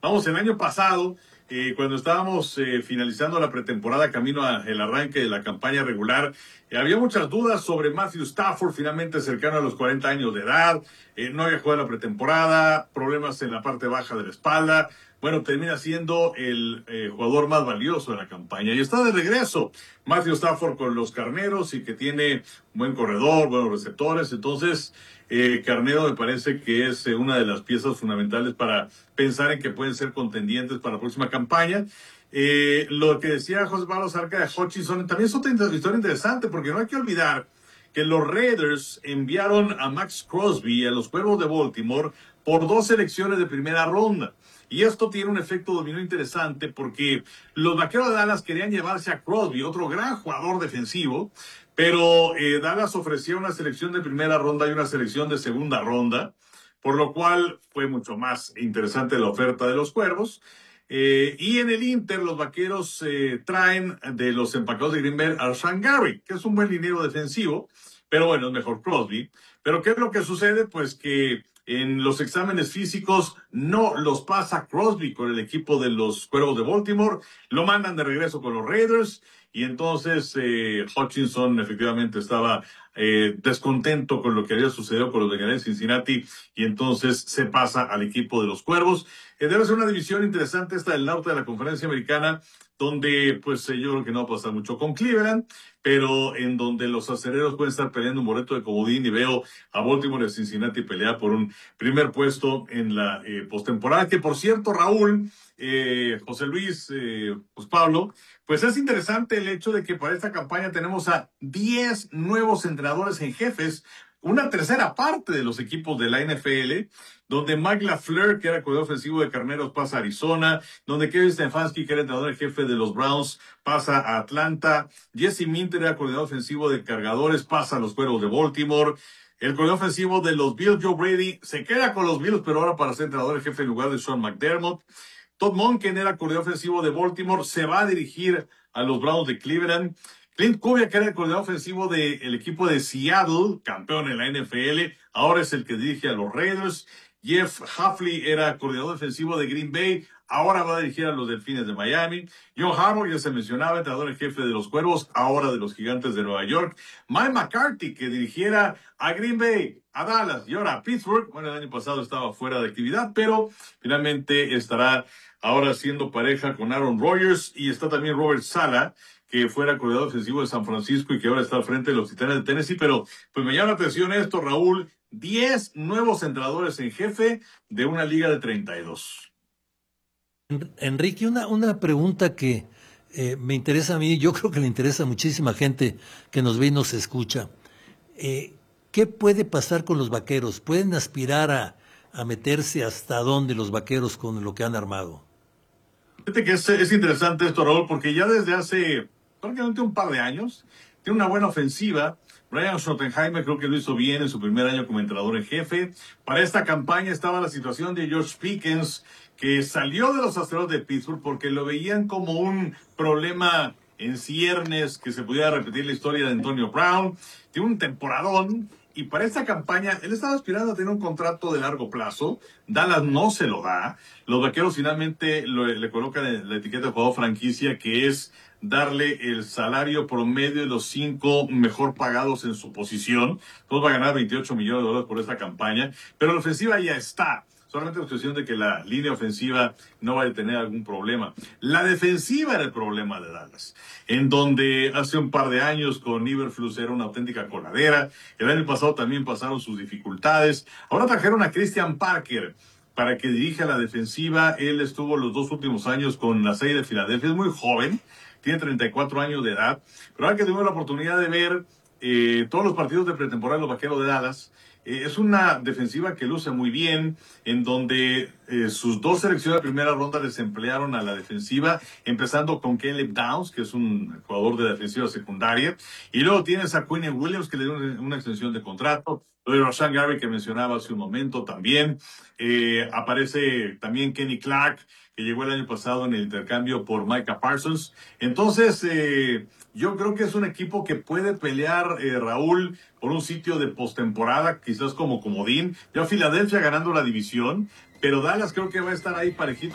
Vamos, el año pasado, cuando estábamos finalizando la pretemporada, camino al arranque de la campaña regular, había muchas dudas sobre Matthew Stafford, finalmente cercano a los 40 años de edad, no había jugado la pretemporada, problemas en la parte baja de la espalda. Bueno, termina siendo el jugador más valioso de la campaña. Y está de regreso Matthew Stafford con los Carneros y que tiene un buen corredor, buenos receptores. Entonces, Carnero me parece que es una de las piezas fundamentales para pensar en que pueden ser contendientes para la próxima campaña. Lo que decía José Pablo acerca de Hutchinson también es otra historia interesante, porque no hay que olvidar que los Raiders enviaron a Max Crosby a los Cuervos de Baltimore por 2 selecciones de primera ronda. Y esto tiene un efecto dominó interesante porque los Vaqueros de Dallas querían llevarse a Crosby, otro gran jugador defensivo, pero Dallas ofrecía una selección de primera ronda y una selección de segunda ronda, por lo cual fue mucho más interesante la oferta de los Cuervos. Y en el Inter, los Vaqueros traen de los empacados de Green Bay a Rashan Gary, que es un buen liniero defensivo, pero bueno, es mejor Crosby. Pero ¿qué es lo que sucede? Pues que en los exámenes físicos no los pasa Crosby con el equipo de los Cuervos de Baltimore, lo mandan de regreso con los Raiders, y entonces Hutchinson efectivamente estaba descontento con lo que había sucedido con los Bengalíes de Cincinnati, y entonces se pasa al equipo de los Cuervos. Debe ser una división interesante esta del norte de la Conferencia Americana, donde pues yo creo que no va a pasar mucho con Cleveland, pero en donde los acereros pueden estar peleando un boleto de comodín, y veo a Baltimore y a Cincinnati pelear por un primer puesto en la postemporada, que por cierto, Raúl, José Luis, pues Pablo, pues es interesante el hecho de que para esta campaña tenemos a 10 nuevos entrenadores en jefes, una tercera parte de los equipos de la NFL, donde Mike LaFleur, que era coordinador ofensivo de Carneros, pasa a Arizona, donde Kevin Stefanski, que era entrenador en jefe de los Browns, pasa a Atlanta, Jesse Minter era coordinador ofensivo de Cargadores, pasa a los Cuervos de Baltimore, el coordinador ofensivo de los Bills, Joe Brady, se queda con los Bills, pero ahora para ser entrenador en jefe en lugar de Sean McDermott. Todd Monken era coordinador ofensivo de Baltimore, se va a dirigir a los Browns de Cleveland. Clint Kubiak, que era el coordinador ofensivo del equipo de Seattle, campeón en la NFL, ahora es el que dirige a los Raiders. Jeff Hafley era coordinador defensivo de Green Bay, ahora va a dirigir a los Delfines de Miami. John Harbaugh, ya se mencionaba, entrenador en jefe de los Cuervos, ahora de los Gigantes de Nueva York. Mike McCarthy, que dirigiera a Green Bay, a Dallas y ahora a Pittsburgh. Bueno, el año pasado estaba fuera de actividad, pero finalmente estará ahora siendo pareja con Aaron Rodgers, y está también Robert Saleh, que fuera coordinador ofensivo de San Francisco y que ahora está al frente de los Titanes de Tennessee. Pero pues me llama la atención esto, Raúl, 10 nuevos entrenadores en jefe de una liga de 32. Enrique, una pregunta que me interesa a mí, yo creo que le interesa a muchísima gente que nos ve y nos escucha. ¿Qué puede pasar con los Vaqueros? ¿Pueden aspirar a meterse hasta dónde los Vaqueros con lo que han armado? Fíjate que es interesante esto, Raúl, porque ya desde hace prácticamente un par de años tiene una buena ofensiva. Brian Schottenheimer creo que lo hizo bien en su primer año como entrenador en jefe. Para esta campaña estaba la situación de George Pickens, que salió de los Astros de Pittsburgh porque lo veían como un problema en ciernes, que se pudiera repetir la historia de Antonio Brown. Tiene un temporadón. Y para esta campaña, él estaba aspirando a tener un contrato de largo plazo. Dallas no se lo da. Los Vaqueros finalmente le colocan la etiqueta de jugador franquicia, que es darle el salario promedio de los 5 mejor pagados en su posición. Entonces va a ganar $28 millones por esta campaña. Pero la ofensiva ya está. Solamente la cuestión de que la línea ofensiva no vaya a tener algún problema. La defensiva era el problema de Dallas, en donde hace un par de años con Eberflus era una auténtica coladera. El año pasado también pasaron sus dificultades. Ahora trajeron a Christian Parker para que dirija la defensiva. Él estuvo los 2 últimos años con la serie de Filadelfia. Es muy joven, tiene 34 años de edad. Pero ahora que tuvimos la oportunidad de ver todos los partidos de pretemporada de los Vaqueros de Dallas, es una defensiva que luce muy bien, en donde sus 2 selecciones de primera ronda desemplearon a la defensiva, empezando con Caleb Downs, que es un jugador de defensiva secundaria, y luego tienes a Quinnen Williams, que le dio una extensión de contrato, lo de Rashan Gary, que mencionaba hace un momento también, aparece también Kenny Clark, que llegó el año pasado en el intercambio por Micah Parsons. Entonces, yo creo que es un equipo que puede pelear, Raúl, por un sitio de postemporada, quizás como comodín. Yo a Filadelfia ganando la división, pero Dallas creo que va a estar ahí parejito